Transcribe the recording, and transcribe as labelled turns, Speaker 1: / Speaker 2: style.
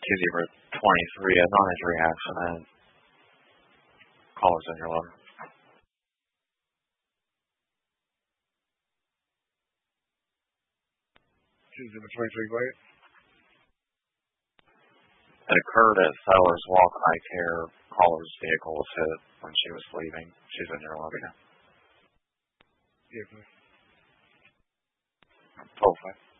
Speaker 1: Tuesday for 23, a non-injury accident. Callers in your love.
Speaker 2: Tuesday for 23, go ahead.
Speaker 1: It occurred at Sellers Walk Eye Care. Caller's vehicle was hit when she was leaving. She's in your love.
Speaker 2: Yeah, please.
Speaker 1: Hopefully.